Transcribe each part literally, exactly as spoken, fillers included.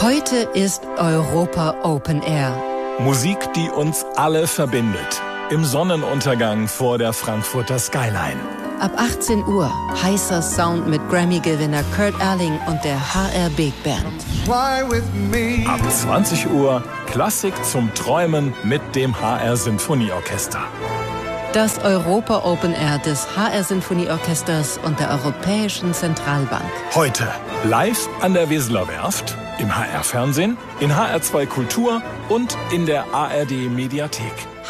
Heute ist Europa Open Air. Musik, die uns alle verbindet. Im Sonnenuntergang vor der Frankfurter Skyline. Ab achtzehn Uhr heißer Sound mit Grammy-Gewinner Kurt Elling und der H R Big Band. Ab zwanzig Uhr Klassik zum Träumen mit dem H R Sinfonieorchester. Das Europa Open Air des H R Sinfonieorchesters und der Europäischen Zentralbank. Heute live an der Weseler Werft, im H R-Fernsehen, in H R zwei Kultur und in der A R D-Mediathek.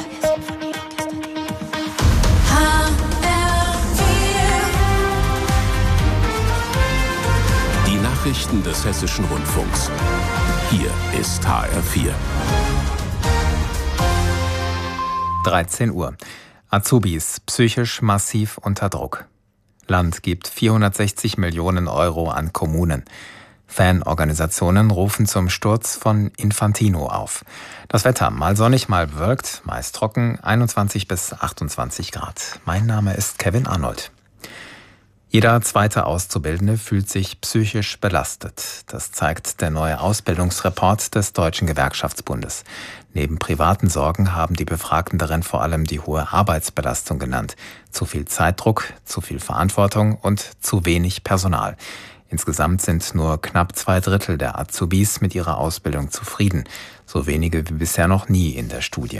Die Nachrichten des Hessischen Rundfunks. Hier ist H R vier. dreizehn Uhr. Azubis psychisch massiv unter Druck. Land gibt vierhundertsechzig Millionen Euro an Kommunen. Fanorganisationen rufen zum Sturz von Infantino auf. Das Wetter mal sonnig, mal bewölkt, meist trocken, einundzwanzig bis achtundzwanzig Grad. Mein Name ist Kevin Arnold. Jeder zweite Auszubildende fühlt sich psychisch belastet. Das zeigt der neue Ausbildungsreport des Deutschen Gewerkschaftsbundes. Neben privaten Sorgen haben die Befragten darin vor allem die hohe Arbeitsbelastung genannt. Zu viel Zeitdruck, zu viel Verantwortung und zu wenig Personal. Insgesamt sind nur knapp zwei Drittel der Azubis mit ihrer Ausbildung zufrieden. So wenige wie bisher noch nie in der Studie.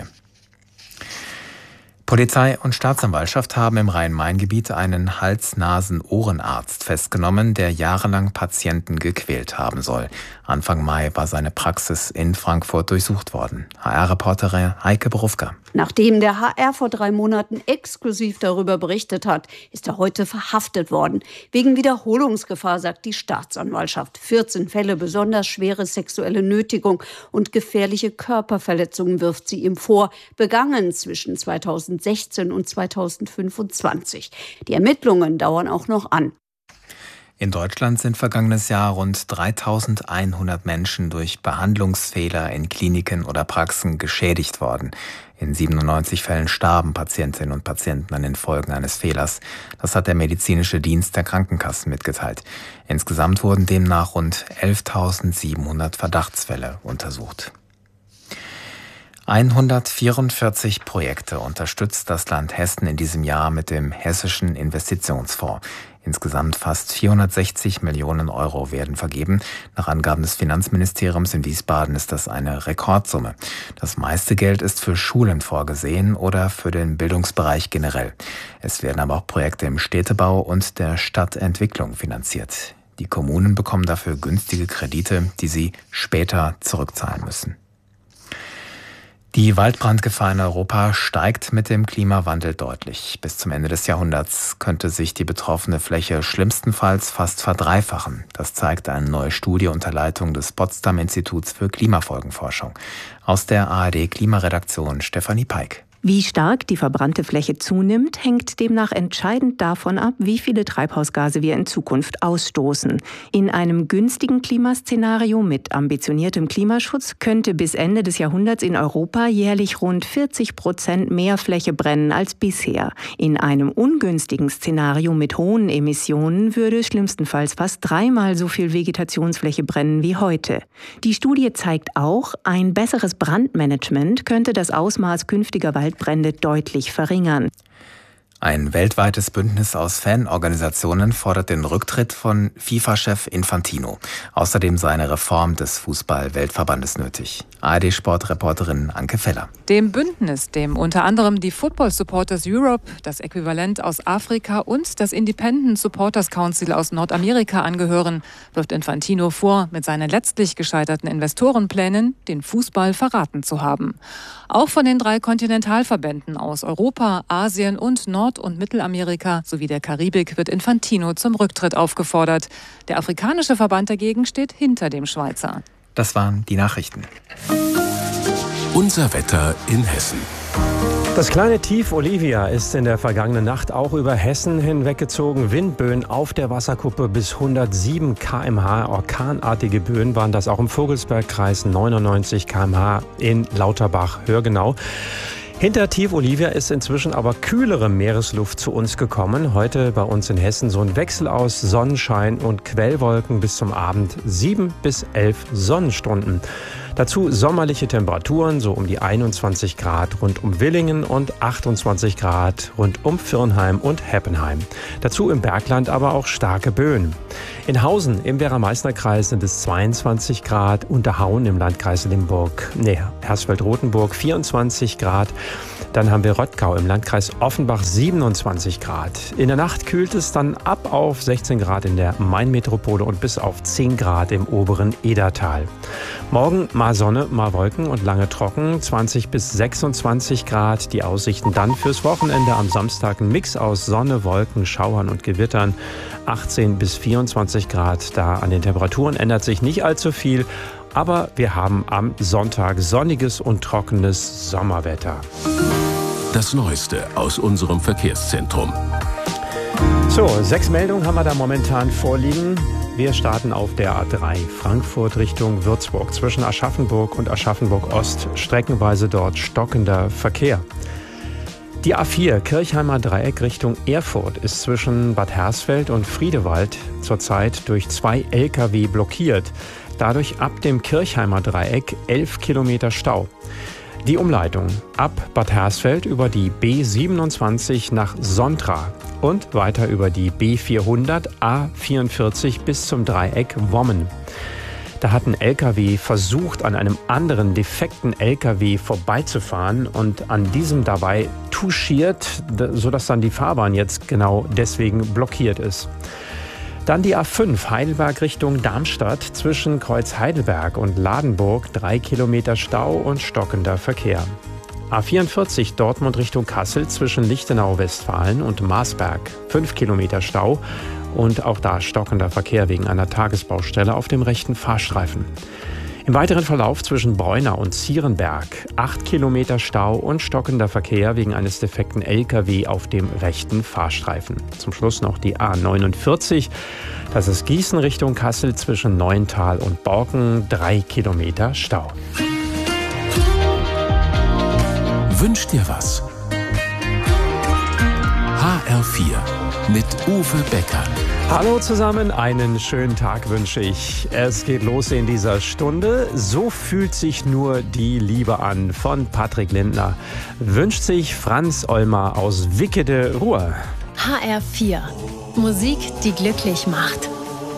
Polizei und Staatsanwaltschaft haben im Rhein-Main-Gebiet einen Hals-Nasen-Ohrenarzt festgenommen, der jahrelang Patienten gequält haben soll. Anfang Mai war seine Praxis in Frankfurt durchsucht worden. H R-Reporterin Heike Borufka. Nachdem der H R vor drei Monaten exklusiv darüber berichtet hat, ist er heute verhaftet worden. Wegen Wiederholungsgefahr, sagt die Staatsanwaltschaft. vierzehn Fälle besonders schwere sexuelle Nötigung und gefährliche Körperverletzungen wirft sie ihm vor, begangen zwischen zweitausendsechzehn und zweitausendfünfundzwanzig. Die Ermittlungen dauern auch noch an. In Deutschland sind vergangenes Jahr rund dreitausendeinhundert Menschen durch Behandlungsfehler in Kliniken oder Praxen geschädigt worden. In siebenundneunzig Fällen starben Patientinnen und Patienten an den Folgen eines Fehlers. Das hat der medizinische Dienst der Krankenkassen mitgeteilt. Insgesamt wurden demnach rund elftausendsiebenhundert Verdachtsfälle untersucht. hundertvierundvierzig Projekte unterstützt das Land Hessen in diesem Jahr mit dem Hessischen Investitionsfonds. Insgesamt fast vierhundertsechzig Millionen Euro werden vergeben. Nach Angaben des Finanzministeriums in Wiesbaden ist das eine Rekordsumme. Das meiste Geld ist für Schulen vorgesehen oder für den Bildungsbereich generell. Es werden aber auch Projekte im Städtebau und der Stadtentwicklung finanziert. Die Kommunen bekommen dafür günstige Kredite, die sie später zurückzahlen müssen. Die Waldbrandgefahr in Europa steigt mit dem Klimawandel deutlich. Bis zum Ende des Jahrhunderts könnte sich die betroffene Fläche schlimmstenfalls fast verdreifachen. Das zeigt eine neue Studie unter Leitung des Potsdam-Instituts für Klimafolgenforschung. Aus der A R D-Klimaredaktion Stefanie Peik. Wie stark die verbrannte Fläche zunimmt, hängt demnach entscheidend davon ab, wie viele Treibhausgase wir in Zukunft ausstoßen. In einem günstigen Klimaszenario mit ambitioniertem Klimaschutz könnte bis Ende des Jahrhunderts in Europa jährlich rund vierzig Prozent mehr Fläche brennen als bisher. In einem ungünstigen Szenario mit hohen Emissionen würde schlimmstenfalls fast dreimal so viel Vegetationsfläche brennen wie heute. Die Studie zeigt auch, ein besseres Brandmanagement könnte das Ausmaß künftiger Waldbrände deutlich verringern. Ein weltweites Bündnis aus Fanorganisationen fordert den Rücktritt von FIFA-Chef Infantino. Außerdem sei eine Reform des Fußball-Weltverbandes nötig. A R D-Sportreporterin Anke Feller. Dem Bündnis, dem unter anderem die Football Supporters Europe, das Äquivalent aus Afrika und das Independent Supporters Council aus Nordamerika angehören, wirft Infantino vor, mit seinen letztlich gescheiterten Investorenplänen den Fußball verraten zu haben. Auch von den drei Kontinentalverbänden aus Europa, Asien und Nord- und Mittelamerika sowie der Karibik wird Infantino zum Rücktritt aufgefordert. Der afrikanische Verband dagegen steht hinter dem Schweizer. Das waren die Nachrichten. Unser Wetter in Hessen. Das kleine Tief Olivia ist in der vergangenen Nacht auch über Hessen hinweggezogen. Windböen auf der Wasserkuppe bis hundertsieben Kilometer pro Stunde. Orkanartige Böen waren das auch im Vogelsbergkreis, neunundneunzig Kilometer pro Stunde in Lauterbach. Hörgenau. Hinter Tief Olivia ist inzwischen aber kühlere Meeresluft zu uns gekommen. Heute bei uns in Hessen so ein Wechsel aus Sonnenschein und Quellwolken bis zum Abend sieben bis elf Sonnenstunden. Dazu sommerliche Temperaturen, so um die einundzwanzig Grad rund um Willingen und achtundzwanzig Grad rund um Virnheim und Heppenheim. Dazu im Bergland aber auch starke Böen. In Hausen im Werra-Meißner-Kreis sind es zweiundzwanzig Grad, Unterhauen im Landkreis Limburg, nee, Hersfeld-Rotenburg vierundzwanzig Grad. Dann haben wir Rottgau im Landkreis Offenbach siebenundzwanzig Grad. In der Nacht kühlt es dann ab auf sechzehn Grad in der Main-Metropole und bis auf zehn Grad im oberen Edertal. Morgen mal Sonne, mal Wolken und lange trocken, zwanzig bis sechsundzwanzig Grad. Die Aussichten dann fürs Wochenende am Samstag ein Mix aus Sonne, Wolken, Schauern und Gewittern. achtzehn bis vierundzwanzig Grad. Da an den Temperaturen ändert sich nicht allzu viel. Aber wir haben am Sonntag sonniges und trockenes Sommerwetter. Das Neueste aus unserem Verkehrszentrum. So, sechs Meldungen haben wir da momentan vorliegen. Wir starten auf der A drei Frankfurt Richtung Würzburg. Zwischen Aschaffenburg und Aschaffenburg-Ost streckenweise dort stockender Verkehr. Die A vier Kirchheimer Dreieck Richtung Erfurt ist zwischen Bad Hersfeld und Friedewald zurzeit durch zwei L K W blockiert. Dadurch ab dem Kirchheimer Dreieck elf Kilometer Stau. Die Umleitung ab Bad Hersfeld über die B siebenundzwanzig nach Sontra und weiter über die B vierhundert A vierundvierzig bis zum Dreieck Wommen. Da hat ein L K W versucht, an einem anderen defekten L K W vorbeizufahren und an diesem dabei touchiert, sodass dann die Fahrbahn jetzt genau deswegen blockiert ist. Dann die A fünf Heidelberg Richtung Darmstadt zwischen Kreuz Heidelberg und Ladenburg, drei Kilometer Stau und stockender Verkehr. A vierundvierzig Dortmund Richtung Kassel zwischen Lichtenau-Westfalen und Marsberg, fünf Kilometer Stau und auch da stockender Verkehr wegen einer Tagesbaustelle auf dem rechten Fahrstreifen. Im weiteren Verlauf zwischen Bräunau und Zierenberg acht Kilometer Stau und stockender Verkehr wegen eines defekten L K W auf dem rechten Fahrstreifen. Zum Schluss noch die A neunundvierzig. Das ist Gießen Richtung Kassel zwischen Neuental und Borken, drei Kilometer Stau. Wünsch dir was? H R vier mit Uwe Becker. Hallo zusammen, einen schönen Tag wünsche ich. Es geht los in dieser Stunde. So fühlt sich nur die Liebe an von Patrick Lindner. Wünscht sich Franz Olmer aus Wickede Ruhr. H R vier. Musik, die glücklich macht.